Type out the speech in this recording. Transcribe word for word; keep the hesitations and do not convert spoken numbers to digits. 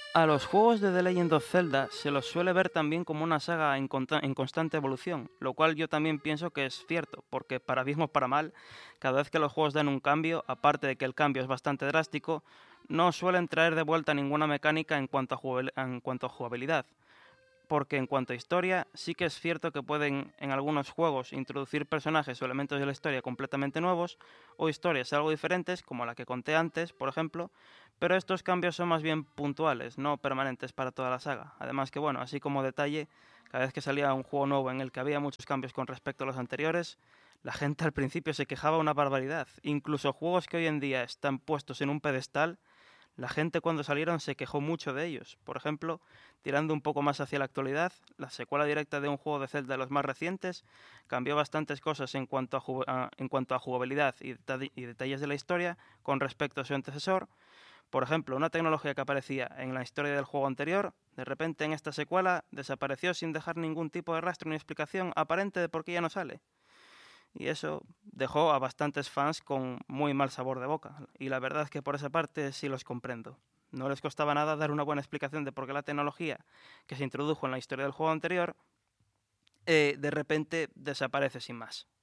A los juegos de The Legend of Zelda se los suele ver también como una saga en, conta- en constante evolución, lo cual yo también pienso que es cierto, porque para bien o para mal, cada vez que los juegos dan un cambio, aparte de que el cambio es bastante drástico, no suelen traer de vuelta ninguna mecánica en cuanto a, jugabil- en cuanto a jugabilidad. Porque en cuanto a historia, sí que es cierto que pueden en algunos juegos introducir personajes o elementos de la historia completamente nuevos, o historias algo diferentes, como la que conté antes, por ejemplo, pero estos cambios son más bien puntuales, no permanentes para toda la saga. Además que bueno, así como detalle, cada vez que salía un juego nuevo en el que había muchos cambios con respecto a los anteriores, la gente al principio se quejaba una barbaridad. Incluso juegos que hoy en día están puestos en un pedestal, la gente cuando salieron se quejó mucho de ellos. Por ejemplo, tirando un poco más hacia la actualidad, la secuela directa de un juego de Zelda de los más recientes cambió bastantes cosas en cuanto a, jug- a- en cuanto a jugabilidad y, deta- y detalles de la historia con respecto a su antecesor. Por ejemplo, una tecnología que aparecía en la historia del juego anterior, de repente en esta secuela desapareció sin dejar ningún tipo de rastro ni explicación aparente de por qué ya no sale. Y eso dejó a bastantes fans con muy mal sabor de boca. Y la verdad es que por esa parte sí los comprendo. No les costaba nada dar una buena explicación de por qué la tecnología que se introdujo en la historia del juego anterior eh, de repente desaparece sin más.